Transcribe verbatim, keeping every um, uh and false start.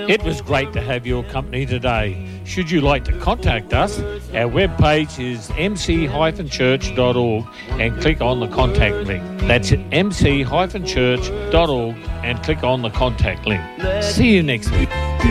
It was great to have your company today. Should you like to contact us, our webpage is m c dash church dot org and click on the contact link. That's m c dash church dot org and click on the contact link. See you next week.